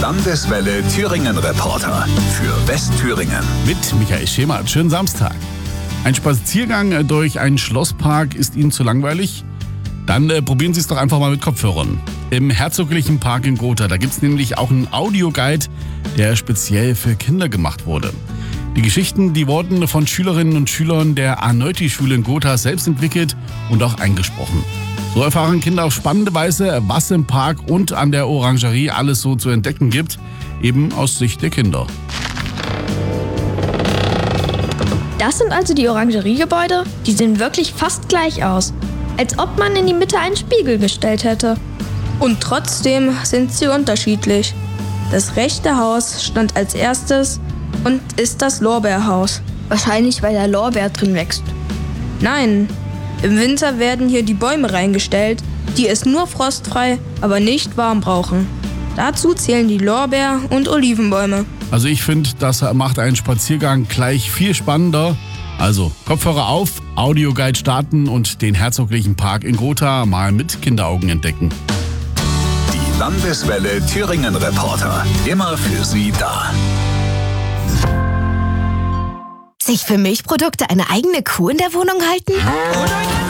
Landeswelle Thüringen Reporter für Westthüringen. Mit Michael Schemert. Schönen Samstag. Ein Spaziergang durch einen Schlosspark ist Ihnen zu langweilig? Dann probieren Sie es doch einfach mal mit Kopfhörern. Im Herzoglichen Park in Gotha, da gibt es nämlich auch einen Audioguide, der speziell für Kinder gemacht wurde. Die Geschichten, die wurden von Schülerinnen und Schülern der Arneuti-Schule in Gotha selbst entwickelt und auch eingesprochen. So erfahren Kinder auf spannende Weise, was im Park und an der Orangerie alles so zu entdecken gibt, eben aus Sicht der Kinder. Das sind also die Orangeriegebäude? Die sehen wirklich fast gleich aus. Als ob man in die Mitte einen Spiegel gestellt hätte. Und trotzdem sind sie unterschiedlich. Das rechte Haus stand als erstes und ist das Lorbeerhaus. Wahrscheinlich, weil der Lorbeer drin wächst. Nein, im Winter werden hier die Bäume reingestellt, die es nur frostfrei, aber nicht warm brauchen. Dazu zählen die Lorbeer- und Olivenbäume. Also ich finde, das macht einen Spaziergang gleich viel spannender. Also Kopfhörer auf, Audioguide starten und den Herzoglichen Park in Gotha mal mit Kinderaugen entdecken. Die Landeswelle Thüringen Reporter, immer für Sie da. Sich für Milchprodukte eine eigene Kuh in der Wohnung halten?